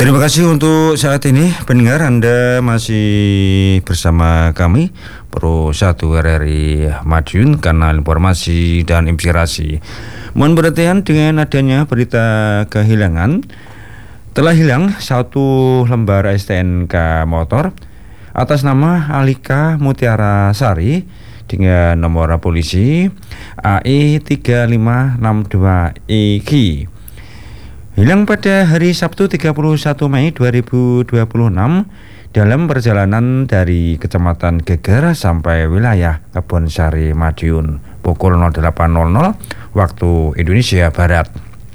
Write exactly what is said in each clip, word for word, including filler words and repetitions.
Terima kasih untuk saat ini pendengar, Anda masih bersama kami Pro satu R R I Madiun, kanal informasi dan inspirasi. Mohon perhatian dengan adanya berita kehilangan. Telah hilang satu lembar S T N K motor atas nama Alika Mutiara Sari dengan nomor polisi A E tiga lima enam dua E G. Hilang pada hari Sabtu tiga puluh satu Mei dua ribu dua puluh enam dalam perjalanan dari Kecamatan Geger sampai wilayah Kebonsari Madiun pukul nol delapan nol nol waktu Indonesia Barat.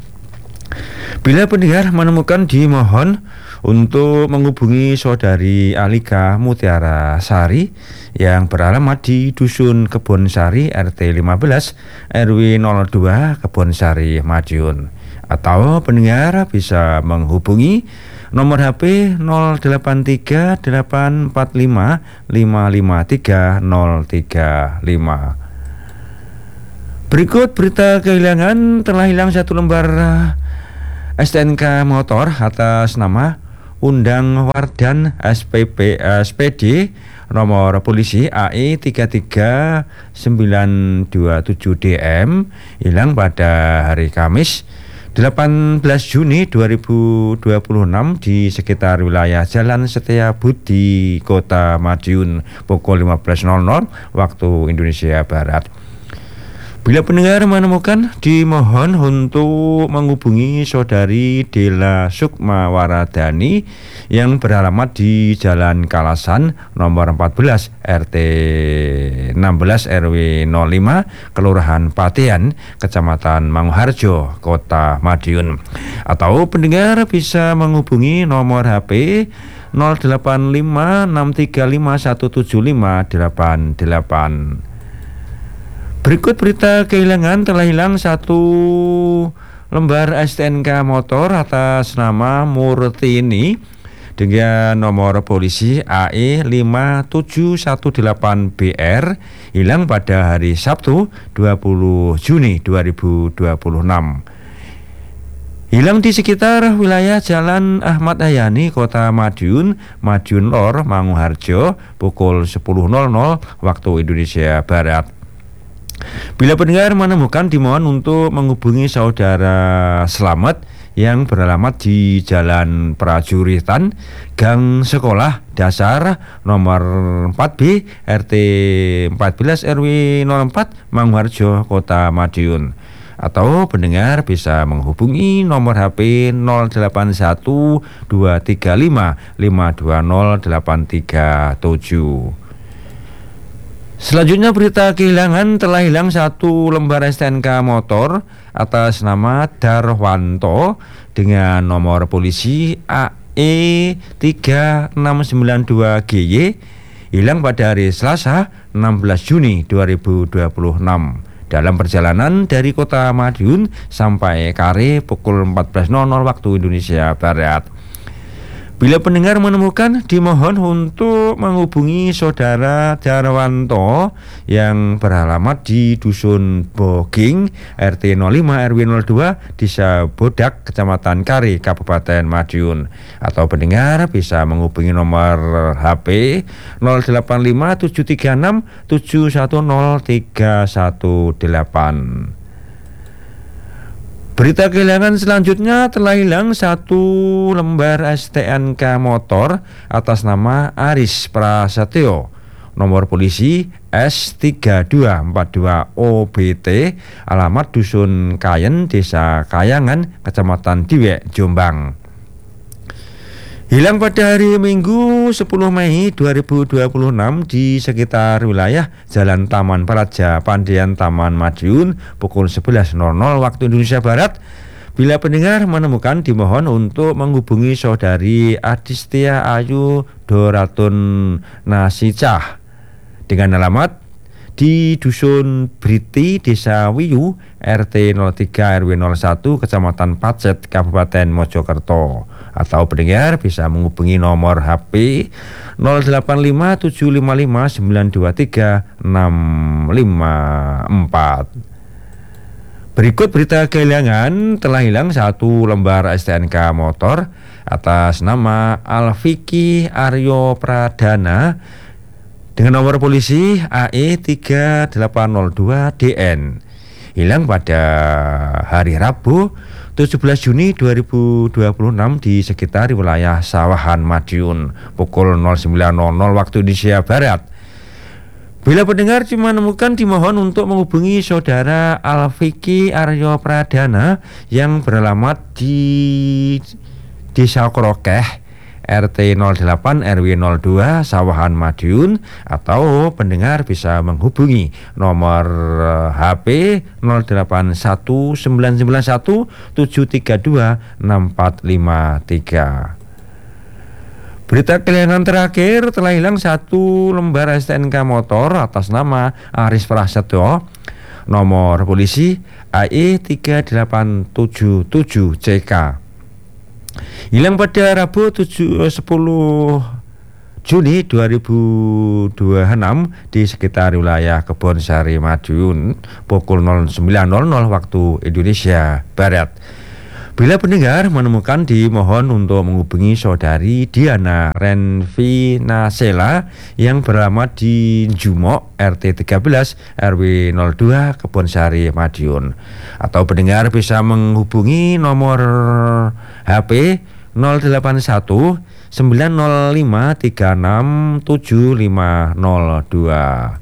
Bila pendengar menemukan, dimohon untuk menghubungi saudari Alika Mutiara Sari yang beralamat di Dusun Kebonsari R T lima belas R W nol dua Kebonsari Madiun. Atau pendengar bisa menghubungi nomor H P nol delapan tiga delapan empat lima lima lima tiga nol tiga lima. Berikut berita kehilangan. Telah hilang satu lembar S T N K motor atas nama Undang Wardan S P P S P D nomor polisi A E tiga tiga sembilan dua tujuh D M, hilang pada hari Kamis delapan belas Juni dua ribu dua puluh enam di sekitar wilayah Jalan Setia Budi, Kota Madiun pukul lima belas nol nol waktu Indonesia Barat. Bila pendengar menemukan, dimohon untuk menghubungi saudari Dela Sukma Waradani yang beralamat di Jalan Kalasan nomor empat belas R T enam belas R W nol lima Kelurahan Patean, Kecamatan Manguharjo, Kota Madiun. Atau pendengar bisa menghubungi nomor H P nol delapan lima enam tiga lima satu tujuh lima delapan delapan. Berikut berita kehilangan. Telah hilang satu lembar S T N K motor atas nama Murtini dengan nomor polisi A E lima tujuh satu delapan B R, hilang pada hari Sabtu dua puluh Juni dua ribu dua puluh enam. Hilang di sekitar wilayah Jalan Ahmad Yani, Kota Madiun, Madiun Lor, Manguharjo pukul sepuluh nol nol waktu Indonesia Barat. Bila pendengar menemukan, dimohon untuk menghubungi saudara Selamat yang beralamat di Jalan Prajuritan, Gang Sekolah Dasar nomor empat B R T empat belas R W nol empat Manguharjo, Kota Madiun. Atau pendengar bisa menghubungi nomor H P nol delapan satu dua tiga lima lima dua nol delapan tiga tujuh. Selanjutnya berita kehilangan. Telah hilang satu lembar S T N K motor atas nama Darwanto dengan nomor polisi A E tiga enam sembilan dua G Y, hilang pada hari Selasa enam belas Juni dua ribu dua puluh enam dalam perjalanan dari Kota Madiun sampai Kare pukul empat belas nol nol waktu Indonesia Barat. Bila pendengar menemukan, dimohon untuk menghubungi saudara Darwanto yang beralamat di Dusun Boging R T nol lima R W nol dua Desa Bodak, Kecamatan Kare, Kabupaten Madiun. Atau pendengar bisa menghubungi nomor H P nol delapan lima tujuh tiga enam tujuh satu nol tiga satu delapan. Berita kehilangan selanjutnya. Telah hilang satu lembar S T N K motor atas nama Aris Prasetyo, nomor polisi S tiga dua empat dua O B T, alamat Dusun Kayen, Desa Kayangan, Kecamatan Diwek, Jombang. Hilang pada hari Minggu sepuluh Mei dua ribu dua puluh enam di sekitar wilayah Jalan Taman Praja, Pandian Taman Madiun pukul sebelas nol nol waktu Indonesia Barat. Bila pendengar menemukan, dimohon untuk menghubungi saudari Adistia Ayu Doratun Nasicah dengan alamat di Dusun Briti, Desa Wiyu, R T nol tiga R W nol satu Kecamatan Pacet, Kabupaten Mojokerto. Atau pendengar bisa menghubungi nomor H P nol delapan lima tujuh lima lima sembilan dua tiga enam lima empat. Berikut berita kehilangan, telah hilang satu lembar S T N K motor atas nama Alfiki Aryo Pradana dengan nomor polisi A E tiga delapan nol dua D N. Hilang pada hari Rabu tujuh belas Juni dua ribu dua puluh enam di sekitar wilayah Sawahan Madiun pukul nol sembilan nol nol waktu Indonesia Barat. Bila pendengar cuma menemukan, dimohon untuk menghubungi saudara Alfiki Aryo Pradana yang beralamat di Desa Krokeh R T nol delapan R W nol dua Sawahan Madiun, atau pendengar bisa menghubungi nomor H P nol delapan satu sembilan sembilan satu tujuh tiga dua enam empat lima tiga. Berita kehilangan terakhir, telah hilang satu lembar S T N K motor atas nama Aris Prasetyo, nomor polisi A E tiga delapan tujuh tujuh C K. Hilang pada Rabu sepuluh Juni dua ribu dua puluh enam di sekitar wilayah Kebonsari Madiun pukul nol sembilan nol nol waktu Indonesia Barat. Bila pendengar menemukan, dimohon untuk menghubungi saudari Diana Renvi Nasela yang beralamat di Jumok R T tiga belas R W nol dua Kebonsari Madiun, atau pendengar bisa menghubungi nomor H P nol delapan satu sembilan nol lima tiga enam tujuh lima nol dua.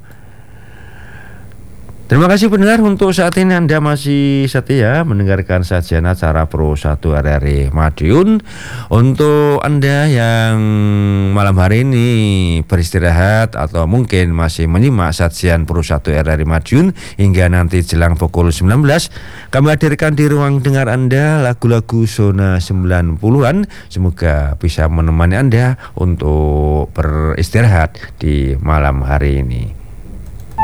Terima kasih pendengar, untuk saat ini Anda masih setia mendengarkan sajian acara Pro satu R R I Madiun. Untuk Anda yang malam hari ini beristirahat atau mungkin masih menyimak sajian Pro satu R R I Madiun hingga nanti jelang pukul sembilan belas, kami hadirkan di ruang dengar Anda lagu-lagu zona sembilan puluhan. Semoga bisa menemani Anda untuk beristirahat di malam hari ini.